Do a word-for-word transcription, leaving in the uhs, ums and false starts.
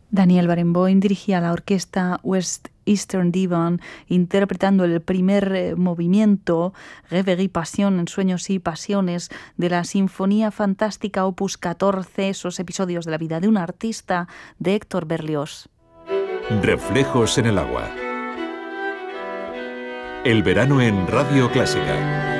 Daniel Barenboim dirigía la orquesta West Eastern Divan, interpretando el primer eh, movimiento, Rêverie Passion, en Sueños y Pasiones, de la Sinfonía Fantástica Opus catorce, esos episodios de la vida de un artista, de Héctor Berlioz. Reflejos en el agua. El verano en Radio Clásica.